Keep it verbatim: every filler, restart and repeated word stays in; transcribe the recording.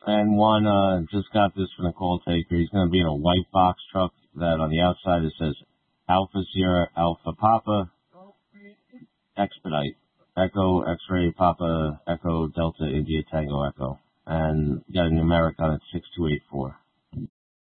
And one, uh, just got this from the call taker. He's going to be in a white box truck that on the outside it says Alpha Sierra Alpha Papa Expedite. Echo X-ray Papa Echo Delta India Tango Echo. And got a numeric on it, six two eight four.